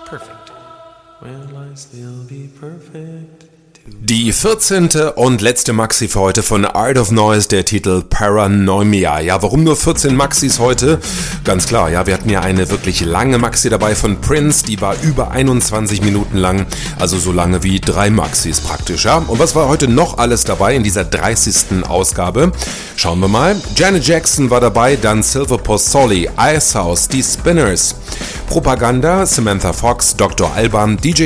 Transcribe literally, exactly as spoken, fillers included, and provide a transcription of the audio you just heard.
perfect. Will I still be perfect? Die vierzehnte und letzte Maxi für heute von Art of Noise, der Titel Paranoia. Ja, warum nur vierzehn Maxis heute? Ganz klar, ja, wir hatten ja eine wirklich lange Maxi dabei von Prince, die war über einundzwanzig Minuten lang, also so lange wie drei Maxis praktisch, ja. Und was war heute noch alles dabei in dieser dreißigsten Ausgabe? Schauen wir mal. Janet Jackson war dabei, dann Silver Pozzoli, Icehouse, die Spinners, Propaganda, Samantha Fox, Doktor Alban, D J